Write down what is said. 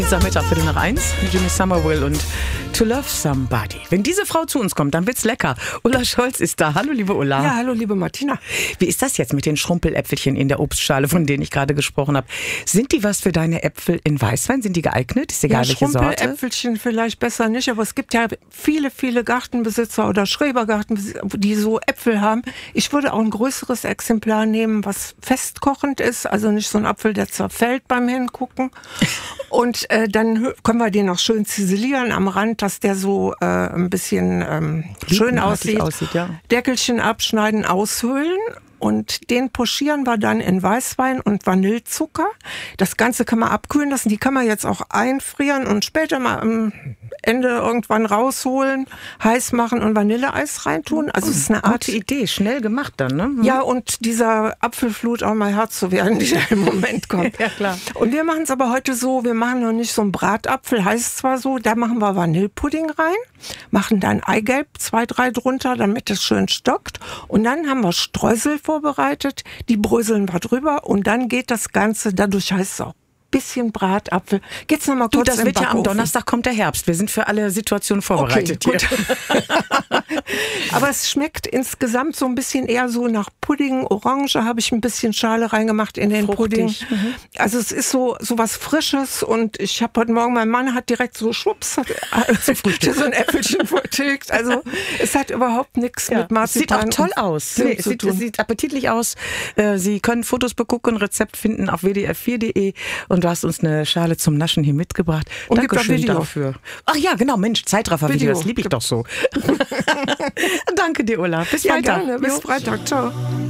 Mittag für nach 1, Jimmy Somerville und To Love Somebody. Wenn diese Frau zu uns kommt, dann wird's lecker. Ulla Scholz ist da. Hallo, liebe Ulla. Ja, hallo, liebe Martina. Wie ist das jetzt mit den Schrumpeläpfelchen in der Obstschale, von denen ich gerade gesprochen habe? Sind die was für deine Äpfel in Weißwein? Sind die geeignet? Ist egal, welche Sorte? Schrumpeläpfelchen vielleicht besser nicht, aber es gibt ja viele Gartenbesitzer oder Schrebergartenbesitzer, die so Äpfel haben. Ich würde auch ein größeres Exemplar nehmen, was festkochend ist, also nicht so ein Apfel, der zerfällt beim Hingucken. Und dann können wir den noch schön ziselieren am Rand, dass der so ein bisschen schön aussieht. Ja. Deckelchen abschneiden, aushöhlen. Und den pochieren wir dann in Weißwein und Vanillezucker. Das Ganze kann man abkühlen lassen. Die kann man jetzt auch einfrieren und später mal am Ende irgendwann rausholen, heiß machen und Vanilleeis reintun. Also es ist eine Art Gute Idee, schnell gemacht dann, ne? Ja, und dieser Apfelflut auch mal Herr zu werden, die da im Moment kommt. Ja, klar. Und wir machen es aber heute so, wir machen noch nicht so einen Bratapfel, heißt zwar so, da machen wir Vanillepudding rein, machen dann Eigelb 2, 3 drunter, damit es schön stockt. Und dann haben wir Streusel vorbereitet, die bröseln wir drüber und dann geht das Ganze, dadurch heißt es auch bisschen Bratapfel. Geht's noch mal kurz das im wird ja am Backofen. Donnerstag kommt der Herbst. Wir sind für alle Situationen vorbereitet Okay, hier. Aber es schmeckt insgesamt so ein bisschen eher so nach Pudding. Orange habe ich ein bisschen Schale reingemacht in den Fruchtig. Pudding. Also es ist so was Frisches und ich habe heute Morgen, mein Mann hat direkt so schwupps, hat so ein Äpfelchen vertilgt. Also es hat überhaupt nichts mit Marzipan. Sieht auch toll aus. Nee, Es sieht appetitlich aus. Sie können Fotos begucken, Rezept finden auf wdr4.de und du hast uns eine Schale zum Naschen hier mitgebracht. Und gibt auch Dankeschön Video dafür. Ach ja, genau, Mensch, Zeitraffer-Video, das liebe ich doch so. Danke dir, Ulla. Bis Ja, Freitag. gerne. Bis Freitag. Ciao.